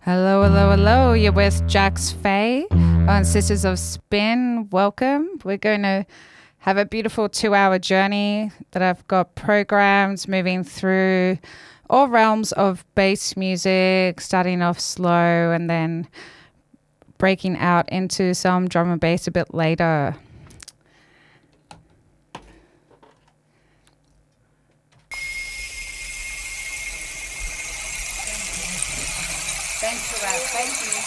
Hello, hello, hello. You're with Jax Faye on Sisters of Spin. Welcome. We're going to have a beautiful 2-hour journey that I've got programmed moving through all realms of bass music, starting off slow and then breaking out into some drum and bass a bit later. Thanks for that. Thank you.